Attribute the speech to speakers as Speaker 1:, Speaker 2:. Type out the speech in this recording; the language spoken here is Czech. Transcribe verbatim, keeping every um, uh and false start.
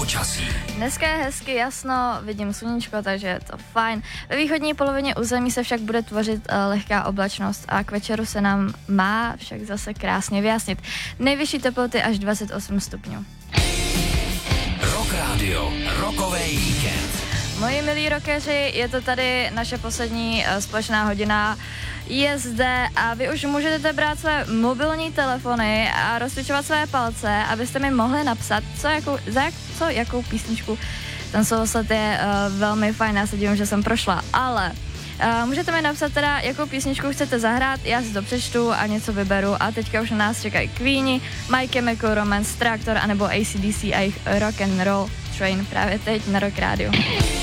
Speaker 1: počasí.
Speaker 2: Dneska je hezky jasno, vidím sluníčko, takže je to fajn. Ve východní polovině území se však bude tvořit uh, lehká oblačnost a k večeru se nám má však zase krásně vyjasnit. Nejvyšší teploty až dvacet osm stupňů.
Speaker 1: Rock Radio, rokový víkend.
Speaker 2: Moji milí rockeři, je to tady naše poslední uh, společná hodina. Je zde a vy už můžete brát své mobilní telefony a rozcvičovat své palce, abyste mi mohli napsat, co jakou, za jak, co jakou písničku. Ten sousled je uh, velmi fajn, já se divím, že jsem prošla, ale uh, můžete mi napsat teda, jakou písničku chcete zahrát, já si to přečtu a něco vyberu a teďka už na nás čekají Queeni, My Chemical Romance, Traktor anebo A C D C a jejich Rock and Roll Train právě teď na Rock Radio.